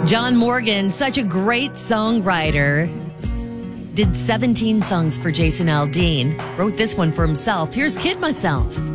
John Morgan, such a great songwriter, did 17 songs for Jason Aldean. Wrote this one for himself. Here's Kid Myself.